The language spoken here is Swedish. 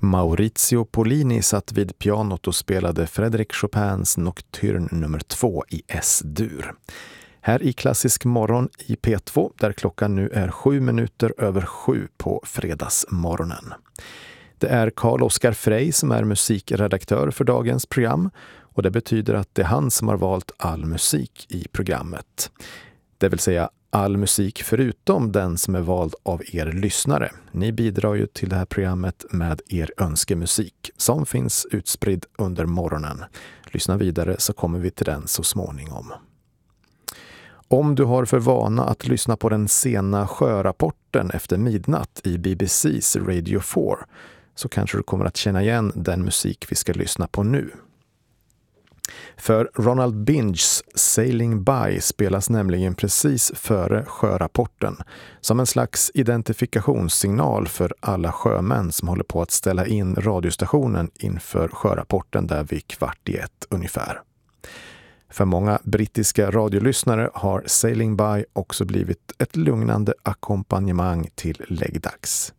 Maurizio Pollini satt vid pianot och spelade Frédéric Chopins Nocturne nummer 2 i S-dur. Här i Klassisk morgon i P2, där klockan nu är 7:07 på fredagsmorgonen. Det är Carl-Oskar Frey som är musikredaktör för dagens program, och det betyder att det är han som har valt all musik i programmet. Det vill säga all musik förutom den som är vald av er lyssnare. Ni bidrar ju till det här programmet med er önskemusik som finns utspridd under morgonen. Lyssna vidare så kommer vi till den så småningom. Om du har för vana att lyssna på den sena sjörapporten efter midnatt i BBC's Radio 4 så kanske du kommer att känna igen den musik vi ska lyssna på nu. För Ronald Binges Sailing By spelas nämligen precis före sjörapporten som en slags identifikationssignal för alla sjömän som håller på att ställa in radiostationen inför sjörapporten där vid 12:15 ungefär. För många brittiska radiolyssnare har Sailing By också blivit ett lugnande ackompanjemang till läggdags.